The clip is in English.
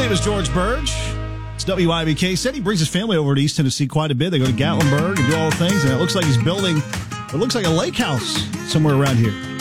name is George Burge. It's WIBK. Said he brings his family over to East Tennessee quite a bit. They go to Gatlinburg and do all the things, and it looks like he's building, it looks like a lake house somewhere around here.